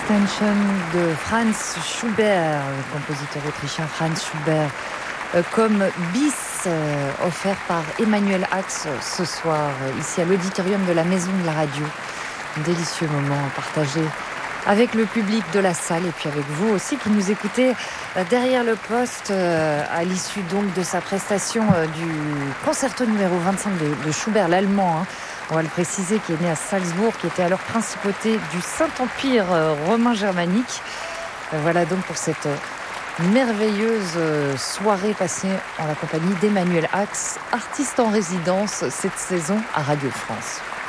Extension de Franz Schubert, le compositeur autrichien Franz Schubert, comme bis offert par Emmanuel Ax ce soir, ici à l'auditorium de la Maison de la Radio. Un délicieux moment partagé avec le public de la salle et puis avec vous aussi qui nous écoutez derrière le poste à l'issue donc de sa prestation du concerto numéro 25 de Schubert, l'allemand, on va le préciser, qui est né à Salzbourg, qui était alors principauté du Saint-Empire romain germanique. Voilà donc pour cette merveilleuse soirée passée en la compagnie d'Emmanuel Ax, artiste en résidence cette saison à Radio France.